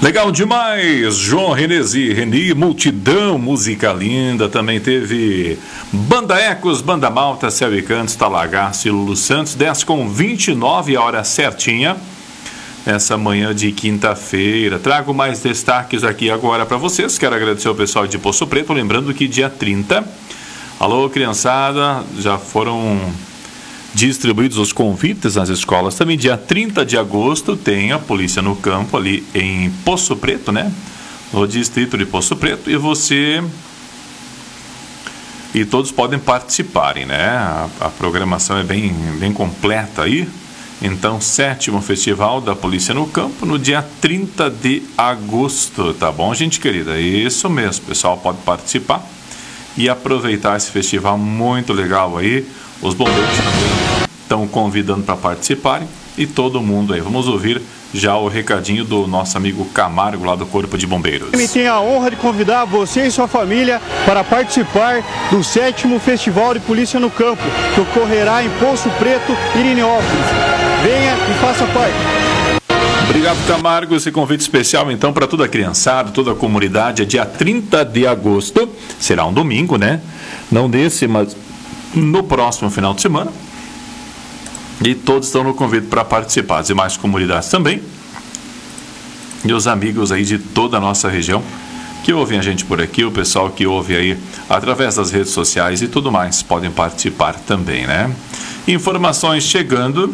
Legal demais, João Renesi, Reni, multidão, música linda. Também teve Banda Ecos, Banda Malta, Céu e Cantos, Talagaço e Lulu Santos. 10h29, a hora certinha, essa manhã de quinta-feira. Trago mais destaques aqui agora para vocês. Quero agradecer ao pessoal de Poço Preto, lembrando que dia 30, alô criançada, já foram distribuídos os convites nas escolas. Também dia 30 de agosto tem a Polícia no Campo ali em Poço Preto, né? No distrito de Poço Preto. E todos podem participarem, né? A programação é bem completa aí. Então, 7º Festival da Polícia no Campo, no dia 30 de agosto, tá bom, gente querida? Isso mesmo, o pessoal pode participar e aproveitar esse festival muito legal aí. Os bombeiros também estão convidando para participarem e todo mundo aí. Vamos ouvir já o recadinho do nosso amigo Camargo, lá do Corpo de Bombeiros. Eu tenho a honra de convidar você e sua família para participar do 7º Festival de Polícia no Campo, que ocorrerá em Poço Preto, Irineópolis. Venha e faça parte. Obrigado, Camargo. Esse convite especial, então, para toda a criançada, toda a comunidade, é dia 30 de agosto. Será um domingo, né? Não desse, mas no próximo final de semana. E todos estão no convite para participar. As demais comunidades também. E os amigos aí de toda a nossa região que ouvem a gente por aqui, o pessoal que ouve aí através das redes sociais e tudo mais, podem participar também, né? Informações chegando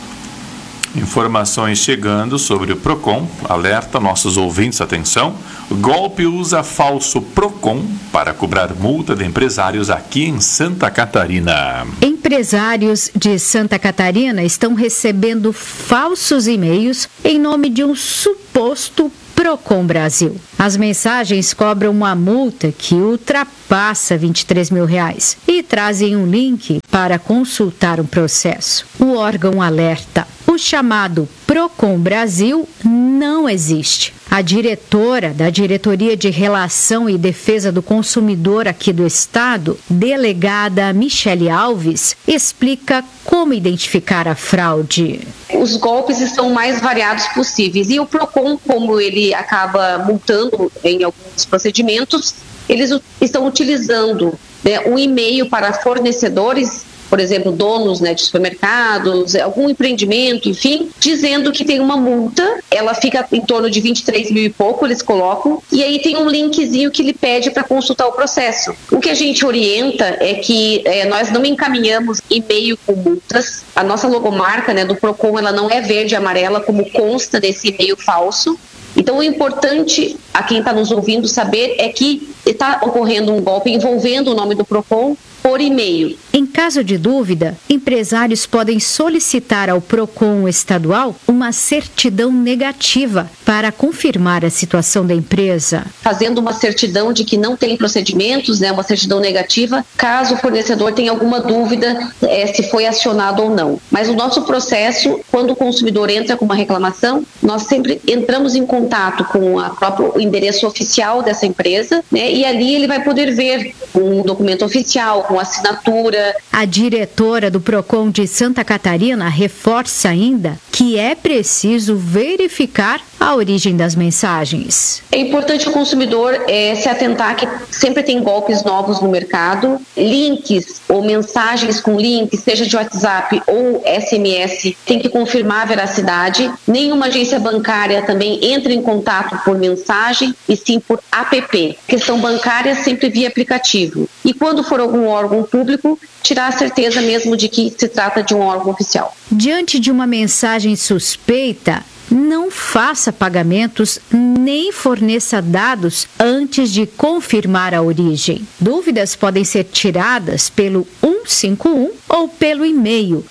sobre o PROCON. Alerta nossos ouvintes, atenção. Golpe usa falso PROCON para cobrar multa de empresários aqui em Santa Catarina. Empresários de Santa Catarina estão recebendo falsos e-mails em nome de um suposto PROCON Brasil. As mensagens cobram uma multa que ultrapassa R$23 mil e trazem um link para consultar um processo. O órgão alerta: o chamado PROCON Brasil não existe. A diretora da Diretoria de Relação e Defesa do Consumidor aqui do estado, delegada Michele Alves, explica como identificar a fraude. Os golpes estão mais variados possíveis e o PROCON, como ele acaba multando em alguns procedimentos, eles estão utilizando, né, um e-mail para fornecedores, por exemplo, donos, né, de supermercados, algum empreendimento, enfim, dizendo que tem uma multa. Ela fica em torno de 23 mil e pouco, eles colocam, e aí tem um linkzinho que ele pede para consultar o processo. O que a gente orienta é que nós não encaminhamos e-mail com multas. A nossa logomarca, né, do PROCON, ela não é verde e amarela, como consta desse e-mail falso. Então, o importante a quem está nos ouvindo saber é que está ocorrendo um golpe envolvendo o nome do PROCON por e-mail. Em caso de dúvida, empresários podem solicitar ao PROCON estadual uma certidão negativa para confirmar a situação da empresa. Fazendo uma certidão de que não tem procedimentos, né, uma certidão negativa, caso o fornecedor tenha alguma dúvida se foi acionado ou não. Mas o nosso processo, quando o consumidor entra com uma reclamação, nós sempre entramos em contato com o próprio endereço oficial dessa empresa, né, e ali ele vai poder ver um documento oficial, com assinatura. A diretora do PROCON de Santa Catarina reforça ainda que é preciso verificar a origem das mensagens. É importante o consumidor se atentar que sempre tem golpes novos no mercado. Links ou mensagens com links, seja de WhatsApp ou SMS, tem que confirmar a veracidade. Nenhuma agência bancária também entra em contato por mensagem e sim por app. Questão bancária sempre via aplicativo. E quando for algum órgão público, tirar a certeza mesmo de que se trata de um órgão oficial. Diante de uma mensagem suspeita, não faça pagamentos nem forneça dados antes de confirmar a origem. Dúvidas podem ser tiradas pelo 151 ou pelo e-mail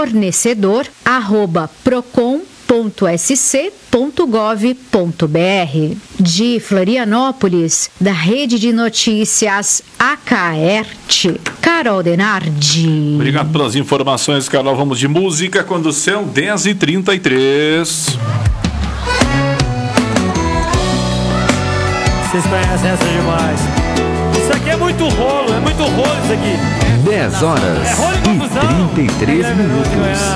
fornecedor@procon.sc.gov.br. De Florianópolis, da Rede de Notícias Acaerte, Carol Denardi. Obrigado pelas informações, Carol. Vamos de música quando são 10h33. Vocês conhecem essa demais. Isso aqui é muito rolo isso aqui. 10h33 minutos.